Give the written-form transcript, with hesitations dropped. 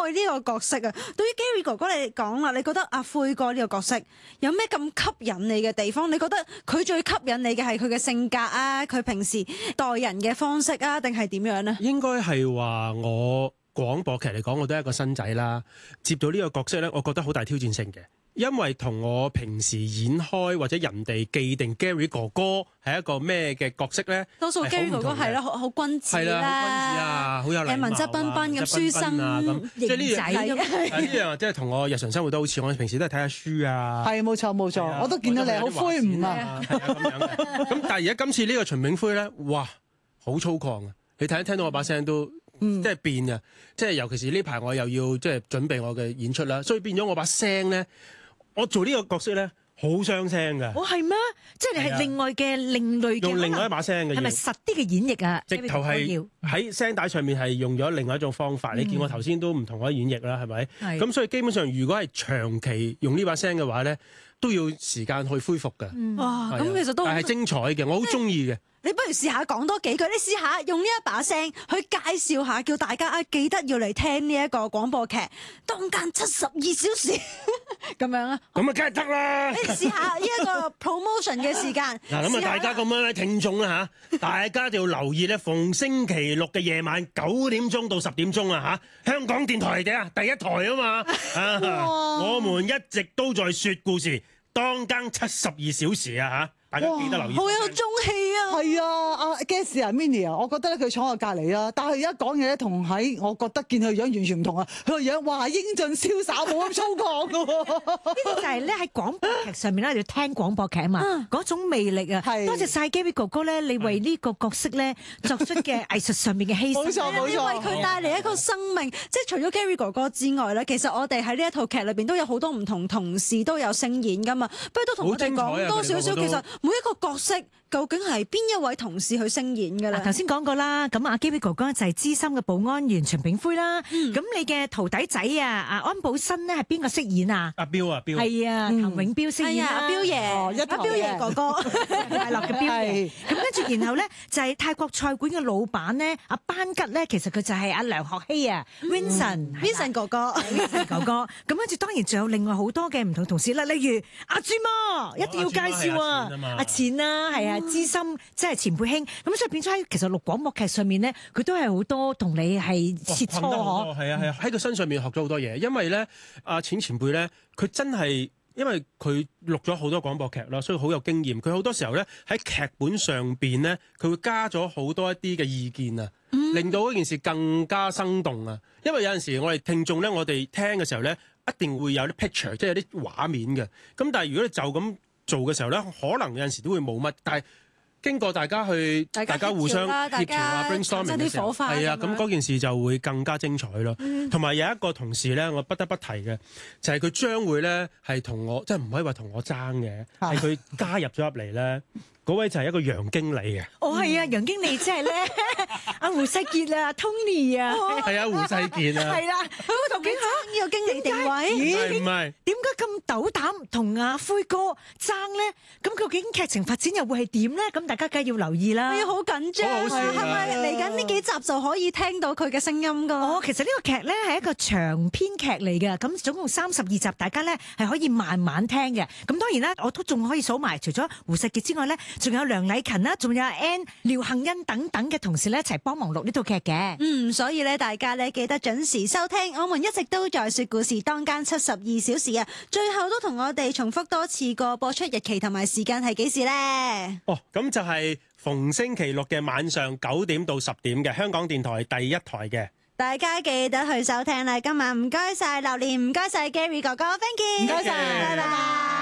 呢個角色啊，對於 Gary 哥哥嚟講啦，你覺得阿灰哥呢個角色有咩咁吸引你嘅地方？你覺得佢最吸引你嘅係佢嘅性格啊，佢平時待人嘅方式啊，定係點樣呢？ 應該係話我廣播劇嚟講，我都係一個新仔啦。接到呢個角色咧，我覺得好大挑戰性嘅，因為同我平時演開或者人哋既定 Gary 哥哥係一個咩嘅角色咧， 多數 Gary 哥哥係啦，好君子啦， 好君子啊，好有禮貌啊， 文質彬彬咁書生啊咁，即係呢樣呢樣即係同我日常生活都好似，我平時都係睇下書啊。 係冇錯，我都見到你好灰唔啊。 係啊咁樣嘅。咁但係而家今次呢個秦炳輝咧，哇，好粗獷啊！你聽到我把聲都即係變啊！即係尤其是呢排我又要即係準備我嘅演出啦，所以變咗我把聲咧，我做呢個角色咧好傷聲㗎。 哦，係咩？即係你係另外嘅另類嘅， 用另外一把聲嘅， 係咪實啲嘅演繹啊？ 直頭係喺聲帶上面係用咗另外一種方法。你見我頭先都唔同我演繹啦，係咪？咁所以基本上如果係長期用呢把聲嘅話咧，都要時間去恢復㗎。 哇！咁其實都係精彩嘅，我好中意嘅。 你不如試下講多幾句，你試下用呢一把聲去介紹下，叫大家記得要嚟聽呢一個廣播劇《當間72小時》咁樣啊。 咁啊，梗係得啦！ 你試下呢一個 promotion 嘅時間。 嗱，咁啊，大家咁樣咧，聽眾啦嚇，大家就要留意咧，逢星期六嘅夜晚9點鐘到10點鐘啊嚇，香港電台第一台啊嘛，我們一直都在説故事，當間72小時啊嚇。大家記得留意， 好有中氣啊！ 係啊，阿 Guess 啊 Minnie 啊，我覺得咧佢坐我隔離啊，但係而家講嘢咧同喺我覺得見佢樣完全唔同啊！佢個樣哇英俊瀟灑，冇咁粗獷噶喎。 呢個就係咧喺廣播劇上面咧要聽廣播劇啊嘛，嗰種魅力啊！多謝晒 Gary 哥哥咧，你為呢個角色咧作出嘅藝術上面嘅犧牲， 冇錯， 因為佢帶嚟一個生命。即係除咗 Gary 哥哥之外咧，其實我哋喺呢一套劇裏邊都有好多唔同同事都有聲演噶嘛。不如都同我哋講多少少，其實每一個角色究竟係邊一位同事去聲演㗎啦？ 頭先講過啦，咁阿 Gary 哥哥就係資深嘅保安員秦炳輝啦。咁你嘅徒弟仔啊，阿安保新咧係邊個飾演啊？ 阿彪啊，彪係啊，譚永彪飾演阿彪爺，阿彪爺哥哥， 快樂嘅彪爺。咁跟住然後咧就係泰國菜館嘅老闆咧，阿班吉咧，其實佢就係阿梁學希啊 ，Vincent 哥哥，Vincent 哥哥。咁跟住當然仲有另外好多嘅唔同同事啦，例如阿朱媽，一定要介紹啊，阿錢啊，係啊。資深即係前輩兄，咁所以變咗喺其實錄廣播劇上面咧，佢都係好多同你係切磋嗬。 係啊，喺佢身上面學咗好多嘢，因為咧阿錢前輩咧，佢真係因為佢錄咗好多廣播劇啦，所以好有經驗。佢好多時候咧喺劇本上邊咧，佢會加咗好多一啲嘅意見啊，令到嗰件事更加生動啊。因為有陣時我哋聽眾咧，我哋聽嘅時候咧，一定會有啲 picture，即係有啲畫面嘅。咁但係如果你就咁做嘅時候咧，可能有陣時都會冇乜，但係經過大家互相協調啊 brainstorming 嘅時候，係啊，咁嗰件事就會更加精彩咯。同埋有一個同事咧，我不得不提嘅就係佢將會咧係同我，即係唔可以話同我爭嘅，係佢加入咗入嚟咧。嗰位就係一個楊經理嘅。 哦，係啊，楊經理即係咧，阿胡世傑啊 ，Tony 啊， 係啊，胡世傑啊， 係啦，佢會同佢爭呢個經理地位。 唔係， 點解咁斗膽同阿灰哥爭咧？咁究竟劇情發展又會係點咧？咁大家梗係要留意啦。 要好緊張，係咪嚟緊呢幾集就可以聽到佢嘅聲音㗎？ 哦，其實呢個劇咧係一個長篇劇嚟嘅，咁總共32集，大家咧係可以慢慢聽嘅。咁當然啦，我都仲可以數埋，除咗胡世傑之外咧。仲有梁禮勤啦，仲有阿 Ann、廖杏欣等等嘅同事咧，一齊幫忙錄呢套劇嘅。 所以咧，大家咧記得準時收聽。我們一直都在說故事，當間72小時啊！最後都同我哋重複多次個播出日期同埋時間係幾時咧？ 哦，咁就係逢星期六嘅晚上9點到10點嘅香港電台第一台嘅。 大家記得去收聽啦！今晚唔該晒榴蓮，唔該晒 Gary 哥哥 ，thank you，唔該晒，拜拜。